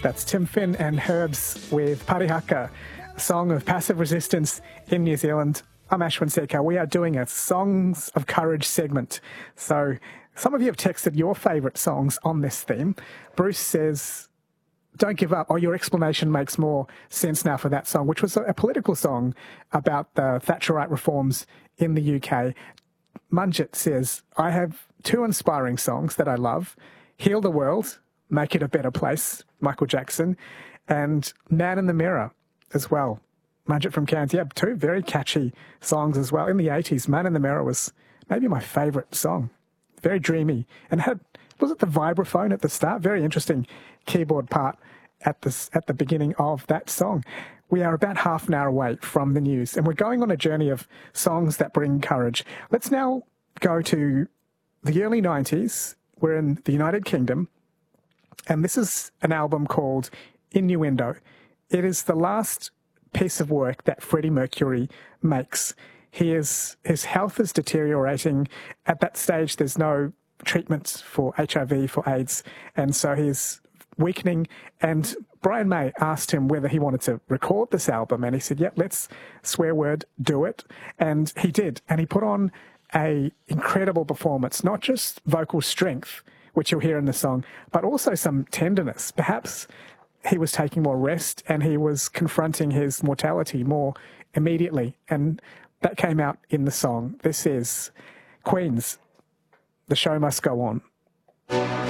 That's Tim Finn and Herbs with Parihaka, a song of passive resistance in New Zealand. I'm Ashwin Sekar. We are doing a Songs of Courage segment. So some of you have texted your favourite songs on this theme. Bruce says, "Don't give up." Oh, your explanation makes more sense now for that song, which was a political song about the Thatcherite reforms in the UK. Munjit says, "I have two inspiring songs that I love. Heal the World, Make It a Better Place," Michael Jackson, and Man in the Mirror as well. Munjit from Cairns. Yeah, two very catchy songs as well. In the 80s, Man in the Mirror was maybe my favourite song. Very dreamy. And was it the vibraphone at the start? Very interesting keyboard part at the beginning of that song. We are about half an hour away from the news, and we're going on a journey of songs that bring courage. Let's now go to the early 90s. We're in the United Kingdom, and this is an album called Innuendo. It is the last piece of work that Freddie Mercury makes. His health is deteriorating. At that stage, there's no treatment for HIV, for AIDS, and so he's weakening. And Brian May asked him whether he wanted to record this album, and he said, "Yep, let's swear word, do it." And he did, and he put on a incredible performance, not just vocal strength, which you'll hear in the song, but also some tenderness. Perhaps he was taking more rest and he was confronting his mortality more immediately, and that came out in the song. This is Queen's "The Show Must Go On."